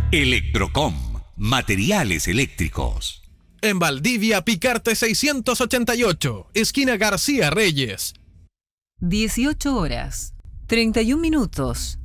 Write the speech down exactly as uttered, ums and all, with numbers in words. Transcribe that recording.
Electrocom, materiales eléctricos. En Valdivia, Picarte seiscientos ochenta y ocho, esquina García Reyes. dieciocho horas, treinta y un minutos.